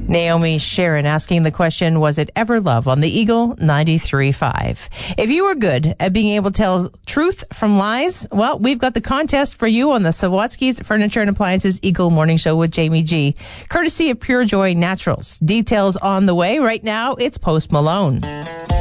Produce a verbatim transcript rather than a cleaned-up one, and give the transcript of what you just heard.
Naomi Sharon asking the question, was it ever love, on the Eagle ninety-three point five. If you were good at being able to tell truth from lies, well, we've got the contest for you on the Sawatsky's Furniture and Appliances Eagle Morning Show with Jamie G, courtesy of Pure Joy Naturals. Details on the way. Right now, it's Post Malone.